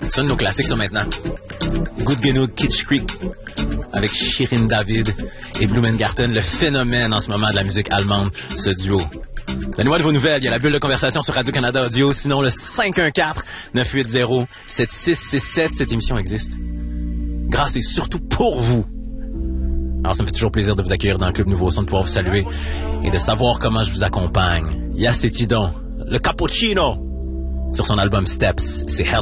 C'est un de nos classiques, ça, maintenant. Good Genoeg, Kitsch Creek, avec Shirin David et Blumengarten, le phénomène en ce moment de la musique allemande, ce duo. Donnez-moi de vos nouvelles, il y a la bulle de conversation sur Radio-Canada Audio, sinon le 514-980-7667, cette émission existe. Grâce et surtout pour vous. Alors ça me fait toujours plaisir de vous accueillir dans le Club Nouveau Son, de pouvoir vous saluer et de savoir comment je vous accompagne. Yacetidon, le cappuccino, sur son album Steps, c'est Hell.